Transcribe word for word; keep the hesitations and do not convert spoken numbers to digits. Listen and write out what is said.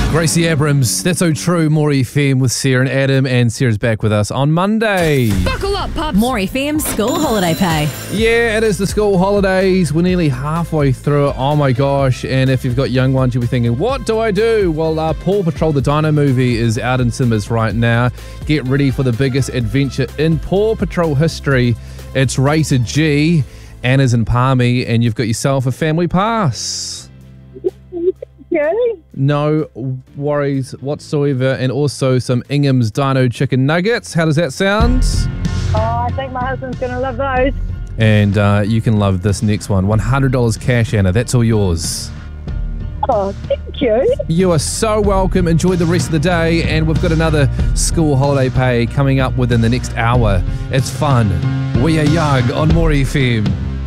Gracie Abrams, That's So True, More F M with Sarah and Adam, and Sarah's back with us on Monday. Buckle up, pups. More F M school holiday pay. Yeah, it is the school holidays. We're nearly halfway through it. Oh my gosh. And if you've got young ones, you'll be thinking, what do I do? Well, uh, Paw Patrol the Dino movie is out in cinemas right now. Get ready for the biggest adventure in Paw Patrol history. It's rated G. Anna's in Palmy, and you've got yourself a family pass. Okay. No worries whatsoever, and also some Ingham's Dino chicken nuggets. How does that sound? Oh, I think my husband's going to love those. And uh, you can love this next one. one hundred dollars cash, Anna. That's all yours. Oh, thank you. You are so welcome. Enjoy the rest of the day, and we've got another school holiday pay coming up within the next hour. It's fun. We are young on More F M.